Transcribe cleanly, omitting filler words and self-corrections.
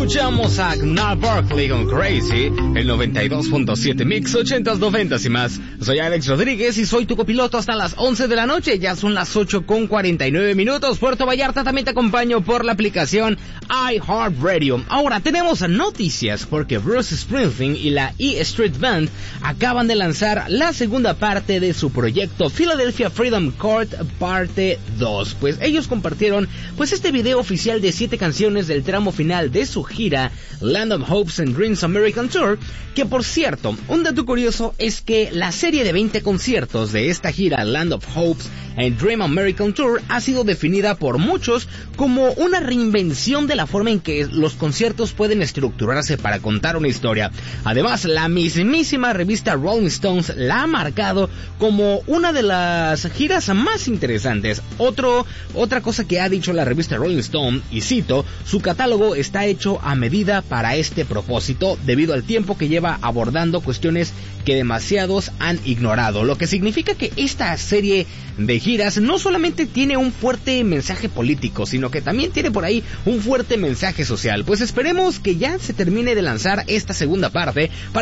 Escuchamos a Gnarl Barkley con Crazy, el 92.7 Mix 80s, 90s y más. Soy Alex Rodríguez y soy tu copiloto hasta las 11 de la noche. Ya son las 8:49. Puerto Vallarta también te acompaño por la aplicación iHeartRadio. Ahora tenemos noticias porque Bruce Springsteen y la E Street Band acaban de lanzar la segunda parte de su proyecto Philadelphia Freedom Court parte 2. Pues ellos compartieron este video oficial de 7 canciones del tramo final de su gira Land of Hopes and Dreams American Tour, que por cierto, un dato curioso es que la serie de 20 conciertos de esta gira Land of Hopes and Dream American Tour ha sido definida por muchos como una reinvención de la forma en que los conciertos pueden estructurarse para contar una historia. Además, la mismísima revista Rolling Stones la ha marcado como una de las giras más interesantes. Otra cosa que ha dicho la revista Rolling Stone, y cito, su catálogo está hecho a medida para este propósito debido al tiempo que lleva abordando cuestiones que demasiados han ignorado, lo que significa que esta serie de giras no solamente tiene un fuerte mensaje político, sino que también tiene por ahí un fuerte mensaje social. Pues esperemos que ya se termine de lanzar esta segunda parte